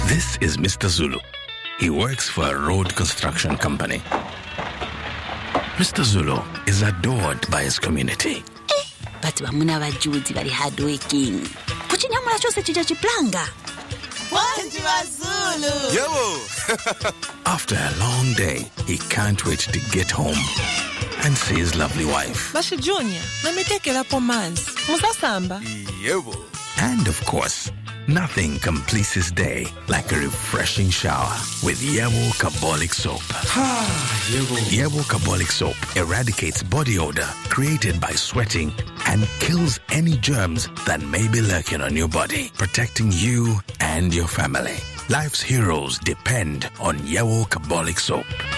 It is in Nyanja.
This is Mr. Zulu. He works for a road construction company. Mr. Zulu is adored by his community. But bamuna bajuzi bali hardworking. Kuchinyamula chose chija chiplanga. Wanji Zulu. Yebo. After a long day, he can't wait to get home and see his lovely wife. Bashi Junior, namitekelapo manzi. Musasamba. Yebo. And of course, nothing completes his day like a refreshing shower with Yebo Carbolic Soap. Yebo Carbolic Soap eradicates body odor created by sweating and kills any germs that may be lurking on your body, protecting you and your family. Life's heroes depend on Yebo Carbolic Soap.